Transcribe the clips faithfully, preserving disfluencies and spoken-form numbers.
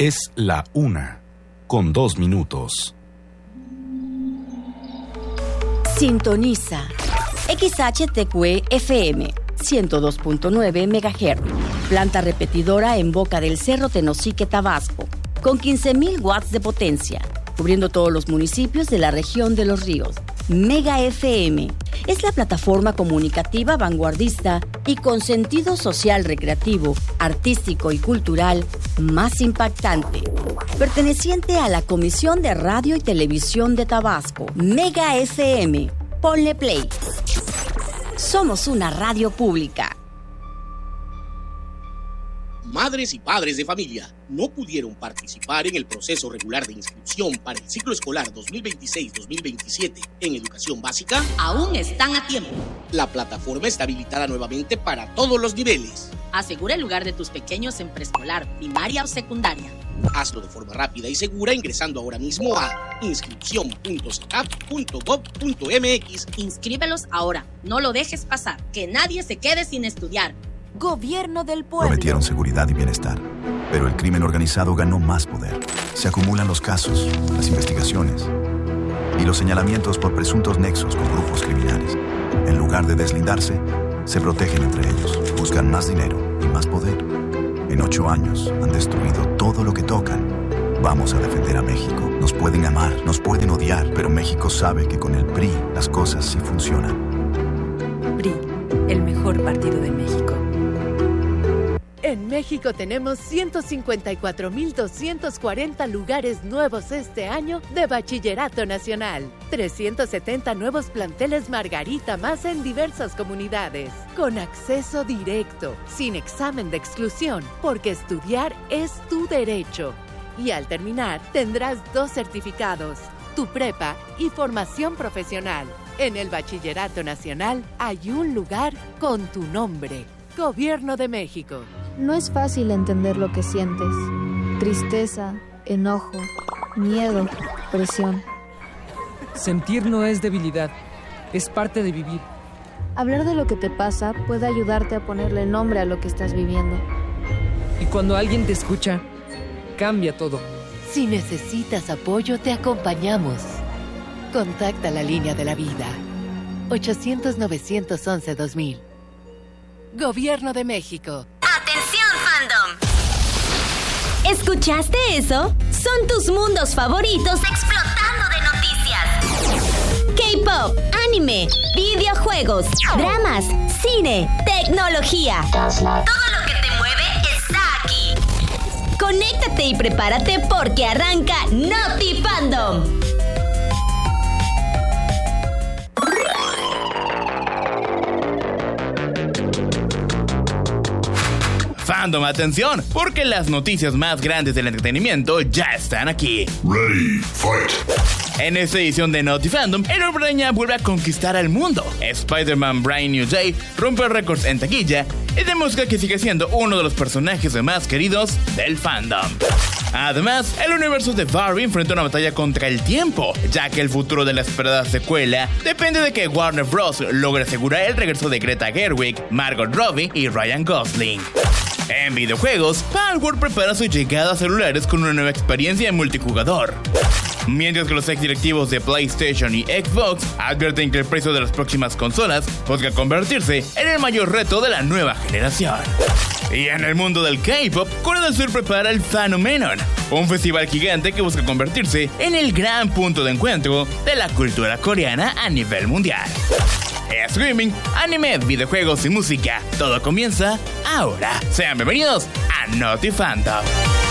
Es la una, con dos minutos. Sintoniza X H T Q E F M ciento dos punto nueve megahertz, planta repetidora en Boca del Cerro, Tenosique, Tabasco, con quince mil watts de potencia, cubriendo todos los municipios de la región de Los Ríos. Mega F M es la plataforma comunicativa vanguardista y con sentido social, recreativo, artístico y cultural más impactante, perteneciente a la Comisión de Radio y Televisión de Tabasco. Mega F M, ponle play. Somos una radio pública. Madres y padres de familia no pudieron participar en el proceso regular de inscripción para el ciclo escolar dos mil veintiséis dos mil veintisiete en educación básica. Aún están a tiempo. La plataforma está habilitada nuevamente para todos los niveles. Asegura el lugar de tus pequeños en preescolar, primaria o secundaria. Hazlo de forma rápida y segura ingresando ahora mismo a inscripción punto secap punto gob punto mx. Inscríbelos ahora. No lo dejes pasar. Que nadie se quede sin estudiar. Gobierno del pueblo. Prometieron seguridad y bienestar, pero el crimen organizado ganó más poder. Se acumulan los casos, las investigaciones y los señalamientos por presuntos nexos con grupos criminales. En lugar de deslindarse, se protegen entre ellos, buscan más dinero y más poder. En ocho años han destruido todo lo que tocan. Vamos a defender a México. Nos pueden amar, nos pueden odiar, pero México sabe que con el P R I las cosas sí funcionan. P R I, el mejor partido de México. En México tenemos ciento cincuenta y cuatro mil doscientos cuarenta lugares nuevos este año de Bachillerato Nacional. trescientos setenta nuevos planteles Margarita más en diversas comunidades. Con acceso directo, sin examen de exclusión, porque estudiar es tu derecho. Y al terminar, tendrás dos certificados, tu prepa y formación profesional. En el Bachillerato Nacional hay un lugar con tu nombre. Gobierno de México. No es fácil entender lo que sientes. Tristeza, enojo, miedo, presión. Sentir no es debilidad, es parte de vivir. Hablar de lo que te pasa puede ayudarte a ponerle nombre a lo que estás viviendo. Y cuando alguien te escucha, cambia todo. Si necesitas apoyo, te acompañamos. Contacta la línea de la vida. ochocientos, novecientos once, dos mil. Gobierno de México. ¡Atención, fandom! ¿Escuchaste eso? Son tus mundos favoritos explotando de noticias. K-pop, anime, videojuegos, dramas, cine, tecnología. Todo lo que te mueve está aquí. Conéctate y prepárate porque arranca NotiFandom. Fandom, atención, porque las noticias más grandes del entretenimiento ya están aquí. Ready, fight. En esta edición de NotiFandom, el Hombre Araña vuelve a conquistar al mundo. Spider-Man Brand New Day rompe récords en taquilla y demuestra que sigue siendo uno de los personajes más queridos del fandom. Además, el universo de Barbie enfrenta una batalla contra el tiempo, ya que el futuro de la esperada secuela depende de que Warner Bros. Logre asegurar el regreso de Greta Gerwig, Margot Robbie y Ryan Gosling. En videojuegos, Palworld prepara su llegada a celulares con una nueva experiencia en multijugador. Mientras que los ex directivos de PlayStation y Xbox advierten que el precio de las próximas consolas podría convertirse en el mayor reto de la nueva generación. Y en el mundo del K-pop, Corea del Sur prepara el Phenomenon, un festival gigante que busca convertirse en el gran punto de encuentro de la cultura coreana a nivel mundial. Streaming, anime, videojuegos y música, todo comienza ahora. Sean bienvenidos a NotiFandom.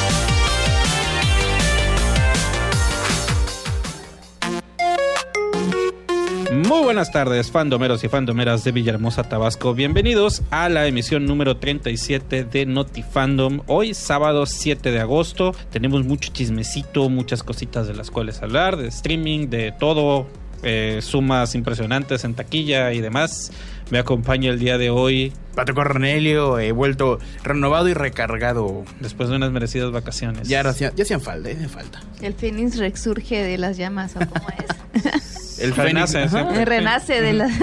Muy buenas tardes, fandomeros y fandomeras de Villahermosa, Tabasco. Bienvenidos a la emisión número treinta y siete de NotiFandom. Hoy, sábado siete de agosto, tenemos mucho chismecito, muchas cositas de las cuales hablar, de streaming, de todo, eh, sumas impresionantes en taquilla y demás. Me acompaña el día de hoy Pato Cornelio, he vuelto renovado y recargado. Después de unas merecidas vacaciones. Ya, ya, ya hacían falta, ya hacían falta. El Fénix resurge de las llamas, ¿o cómo es? El renace, el renace de la...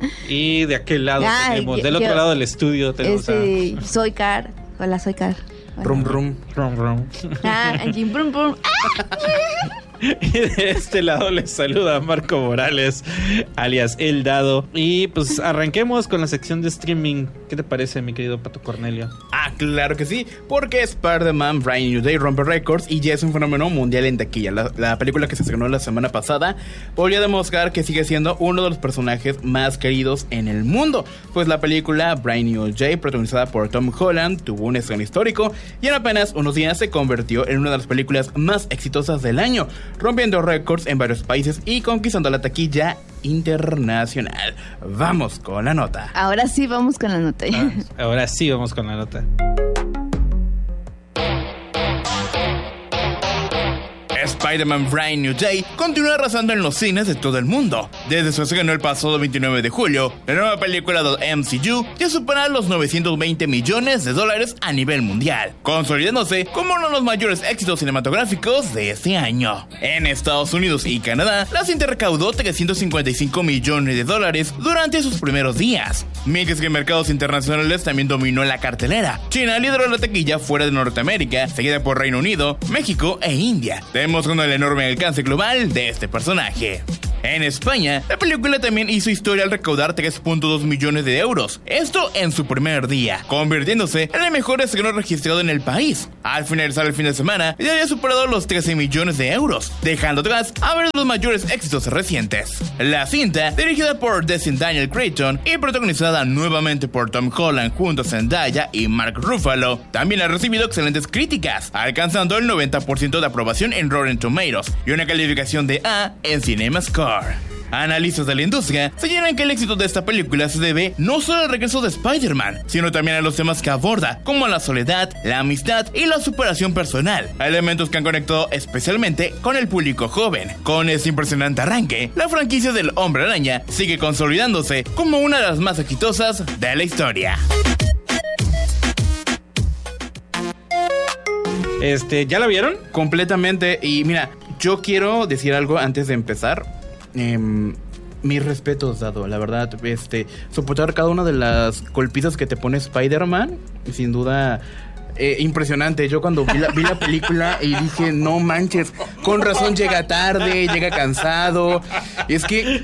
Y de aquel lado Ay, tenemos, del otro yo, lado del estudio tenemos ese, a... Soy Car, hola, soy Car. Rum, rum, rum, rum. Ah, Jim Brum Brum. Y de este lado les saluda Marco Morales, alias El Dado. Y pues arranquemos con la sección de streaming. ¿Qué te parece, mi querido Pato Cornelio? Ah, claro que sí, porque Spider-Man Brand New Day rompe récords y ya es un fenómeno mundial en taquilla. La, la película que se estrenó la semana pasada volvió a demostrar que sigue siendo uno de los personajes más queridos en el mundo. Pues la película Brand New Day, protagonizada por Tom Holland, tuvo un estreno histórico y en apenas unos días se convirtió en una de las películas más exitosas del año, rompiendo récords en varios países y conquistando la taquilla internacional. Vamos con la nota. Ahora sí vamos con la nota. Ah, ahora sí vamos con la nota. Spider-Man Brand New Day continúa arrasando en los cines de todo el mundo. Desde su estreno el pasado veintinueve de julio, la nueva película del M C U ya supera los novecientos veinte millones de dólares a nivel mundial, consolidándose como uno de los mayores éxitos cinematográficos de este año. En Estados Unidos y Canadá, la cinta recaudó trescientos cincuenta y cinco millones de dólares durante sus primeros días, mientras que en mercados internacionales también dominó la cartelera. China lideró la taquilla fuera de Norteamérica, seguida por Reino Unido, México e India, demostrando el enorme alcance global de este personaje. En España, la película también hizo historia al recaudar tres punto dos millones de euros, esto en su primer día, convirtiéndose en el mejor estreno registrado en el país. Al finalizar el fin de semana, ya había superado los trece millones de euros, dejando atrás a varios de los mayores éxitos recientes. La cinta, dirigida por Destin Daniel Cretton y protagonizada nuevamente por Tom Holland junto a Zendaya y Mark Ruffalo, también ha recibido excelentes críticas, alcanzando el noventa por ciento de aprobación en Rotten Tomatoes y una calificación de A en CinemaScore. Analistas de la industria señalan que el éxito de esta película se debe no solo al regreso de Spider-Man, sino también a los temas que aborda, como la soledad, la amistad y la superación personal, elementos que han conectado especialmente con el público joven. Con este impresionante arranque, la franquicia del Hombre Araña sigue consolidándose como una de las más exitosas de la historia. Este, ¿ya la vieron? Completamente. Y mira, yo quiero decir algo antes de empezar. Eh, mis respetos, Dado, la verdad, este, soportar cada una de las golpizas que te pone Spider-Man, sin duda, eh, impresionante. Yo cuando vi la, vi la película y dije, no manches, con razón llega tarde, llega cansado. Y es que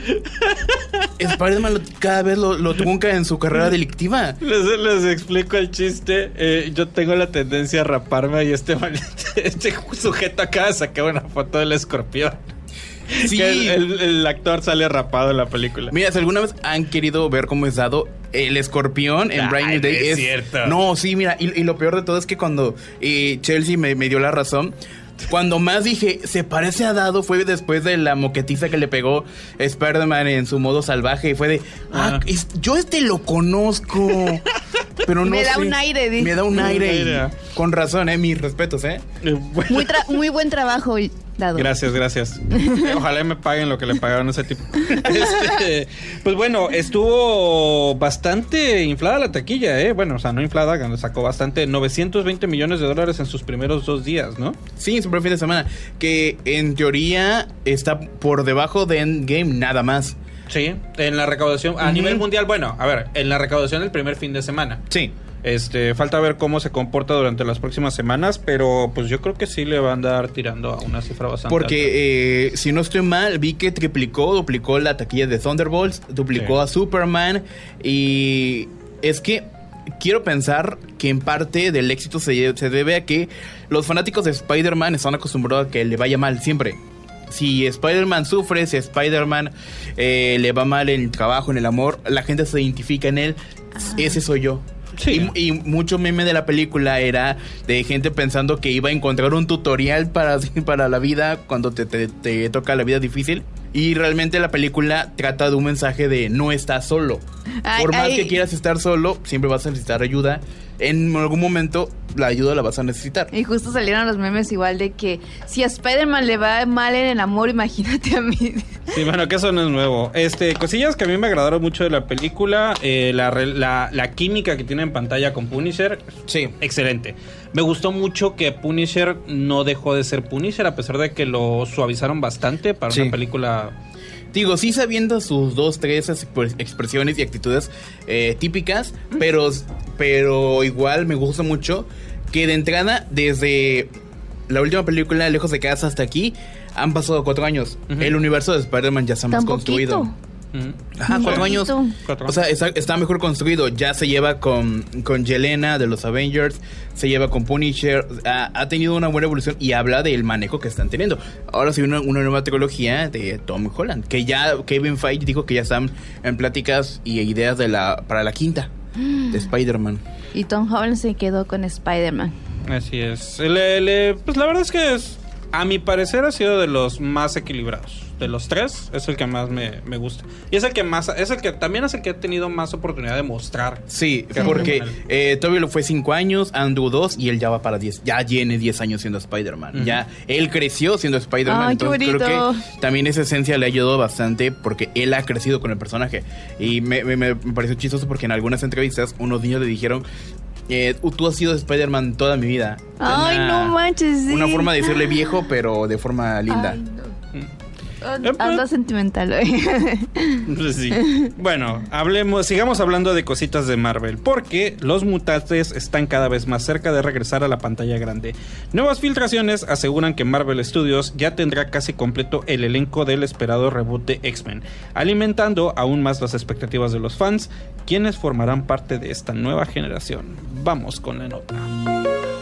Spider-Man lo, cada vez lo, lo trunca en su carrera delictiva. Les, les explico el chiste. Eh, yo tengo la tendencia a raparme y este, este sujeto acaba de sacar una foto del escorpión. Sí. Que el, el, el actor sale rapado en la película. Mira, si alguna vez han querido ver cómo es Dado, el escorpión en Brand New Day es, es cierto. No, sí, mira, y, y lo peor de todo es que cuando eh, Chelsea me, me dio la razón, cuando más dije, se parece a Dado, fue después de la moquetiza que le pegó Spider-Man en su modo salvaje. Y fue de, ah, ah. Es, yo este lo conozco. Pero no me da sé. un aire. Me da un aire. Y, con razón, eh, mis respetos, eh. Muy, tra- muy buen trabajo, Dado. Gracias, gracias. Ojalá me paguen lo que le pagaron a ese tipo. Este, pues bueno, estuvo bastante inflada la taquilla, ¿eh? Bueno, o sea, no inflada, sacó bastante, novecientos veinte millones de dólares en sus primeros dos días, ¿no? Sí, en su primer fin de semana, que en teoría está por debajo de Endgame nada más. Sí, en la recaudación, a uh-huh. nivel mundial, bueno, a ver, en la recaudación del primer fin de semana. Sí. Este, falta ver cómo se comporta durante las próximas semanas, pero pues yo creo que sí le va a andar tirando a una cifra bastante Porque eh, si no estoy mal, vi que triplicó, duplicó la taquilla de Thunderbolts, duplicó sí. a Superman, y es que quiero pensar que en parte del éxito se, se debe a que los fanáticos de Spider-Man están acostumbrados a que le vaya mal siempre. Si Spider-Man sufre, si Spider-Man eh, le va mal en el trabajo, en el amor, la gente se identifica en él. Ah. Ese soy yo. Sí. Y, y mucho meme de la película era de gente pensando que iba a encontrar un tutorial para, para la vida cuando te, te, te toca la vida difícil. Y realmente la película trata de un mensaje de no estás solo. Ay, Por más ay. que quieras estar solo, siempre vas a necesitar ayuda. En algún momento la ayuda la vas a necesitar. Y justo salieron los memes igual de que si a Spider-Man le va mal en el amor, imagínate a mí. Sí, bueno, que eso no es nuevo. Este, cosillas que a mí me agradaron mucho de la película, eh, la, la, la química que tiene en pantalla con Punisher. Sí. Excelente. Me gustó mucho que Punisher no dejó de ser Punisher, a pesar de que lo suavizaron bastante para sí. una película. Digo, sí sabiendo sus dos, tres expresiones y actitudes eh, típicas, pero, pero igual me gusta mucho que de entrada, desde la última película, Lejos de Casa, hasta aquí, han pasado cuatro años. Uh-huh. El universo de Spider-Man ya está más construido. Uh-huh. Ajá, cuatro años. Cuatro. O sea, está, está mejor construido. Ya se lleva con, con Yelena de los Avengers, se lleva con Punisher. Ha, ha tenido una buena evolución y habla del manejo que están teniendo. Ahora sí, una, una nueva trilogía de Tom Holland, que ya Kevin Feige dijo que ya están en pláticas y ideas de la para la quinta de Spider-Man. Y Tom Holland se quedó con Spider-Man. Así es. Le, le, pues la verdad es que es, a mi parecer ha sido de los más equilibrados. De los tres, es el que más me, me gusta. Y es el que más, es el que también es el que ha tenido más oportunidad de mostrar. Sí, sí. porque eh, Tobey lo fue cinco años, Andrew dos y él ya va para diez. Ya tiene diez años siendo Spider-Man. Uh-huh. Ya él creció siendo Spider-Man. Ay, entonces creo que también esa esencia le ha ayudado bastante porque él ha crecido con el personaje. Y me, me, me pareció chistoso porque en algunas entrevistas unos niños le dijeron: Eh, tú has sido Spider-Man toda mi vida. Ay, una, no manches, sí. Una forma de decirle viejo, pero de forma linda. Ay, no. Anda sentimental hoy. Sí. Bueno, hablemos, sigamos hablando de cositas de Marvel, porque los mutantes están cada vez más cerca de regresar a la pantalla grande. Nuevas filtraciones aseguran que Marvel Studios ya tendrá casi completo el elenco del esperado reboot de X-Men, alimentando aún más las expectativas de los fans, quienes formarán parte de esta nueva generación. Vamos con la nota.